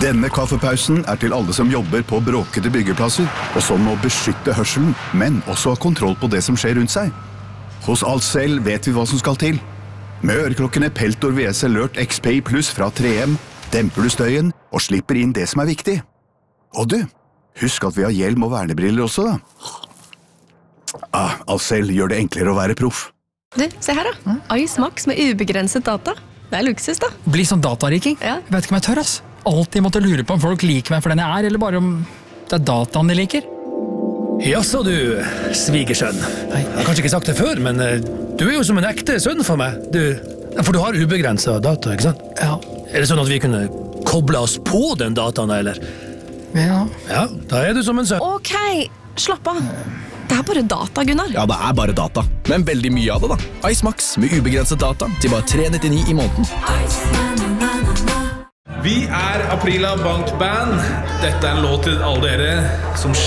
Denne kaffepausen til alle som jobber på bråkete byggeplasser, og som må beskytte hørselen, men også ha kontroll på det som skjer rundt seg. Hos Ahlsell vet vi hva som skal til. Med øreklokkene Peltor VS Alert XP Plus fra 3M demper du støyen og slipper inn det som viktig. Og du, husk at vi har hjelm og vernebriller også da. Ahlsell gjør det enklere å være proff. Du, se her da. Ice Max med ubegrenset data. Det luksus da. Bli sånn datariking? Ja. Jeg vet ikke om jeg tør, ass. Alltid måtte lure på om folk liker meg for den jeg eller bare om det dataen de liker. Jaså du, svigersønn. Jeg har kanskje ikke sagt det før, men du jo som en ekte sønn for meg. For du har ubegrenset data, ikke sant? Ja. Det sånn at vi kunne koble oss på den dataen, eller? Ja. Ja, da du som en sønn. Ok, slapp av. Det bare data, Gunnar. Ja, det bare data. Men veldig mye av det da. Ice Max med ubegrenset data til bare 399 i måneden. Vi Aprila Bank Band. Dette en låt til alle dere som